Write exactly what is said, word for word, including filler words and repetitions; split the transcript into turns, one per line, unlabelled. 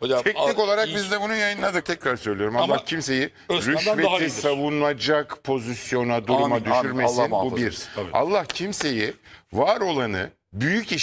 Hocam,
Teknik
a-
olarak
iyi-
biz de bunu yayınladık. Tekrar söylüyorum.
Ama
Allah kimseyi
Özkan'dan daha
rüşveti
iyidir.
savunacak pozisyona, duruma
Amin, amin.
düşürmesin.
Allah
Bu
muhafaza
bir.
etsin.
Tabii.
Allah kimseyi var olanı büyük iş